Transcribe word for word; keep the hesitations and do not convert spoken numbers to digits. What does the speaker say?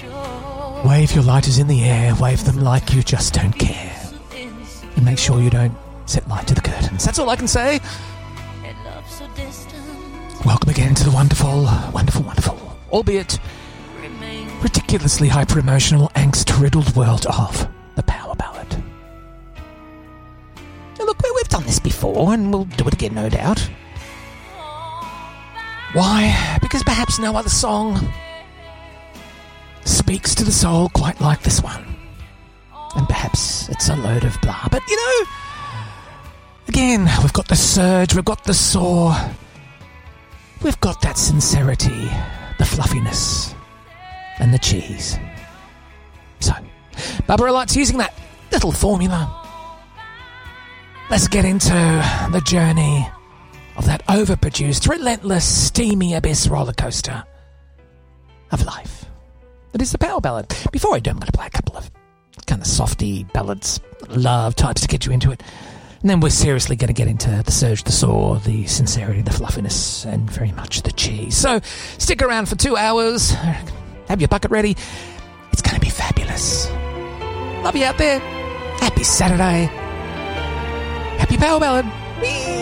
Wave your lighters in the air, wave them like you just don't care. And make sure you don't set light to the curtains. That's all I can say. Welcome again to the wonderful, wonderful, wonderful, albeit ridiculously hyper-emotional, angst-riddled world of the Power Ballad. Now look, we've done this before, and we'll do it again, no doubt. Why? Because perhaps no other song speaks to the soul quite like this one. And perhaps it's a load of blah. But, you know, again, we've got the surge, we've got the soar, we've got that sincerity, the fluffiness, and the cheese. So, Barbara Light's using that little formula. Let's get into the journey of that overproduced, relentless, steamy abyss roller coaster of life. It is the Power Ballad. Before I do, I'm going to play a couple of kind of softy ballads, love types to get you into it. And then we're seriously going to get into the surge, the soar, the sincerity, the fluffiness, and very much the cheese. So stick around for two hours. Have your bucket ready. It's going to be fabulous. Love you out there. Happy Saturday. Happy Power Ballad. Whee!